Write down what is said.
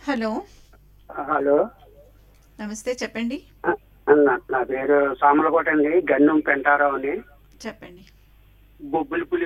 Hello. Hello. నమస్తే చెప్పండి. నా పేరు సామలకోట అండి, గన్నం పెంటారావు అని. చెప్పండి. బొబ్బిలి పులి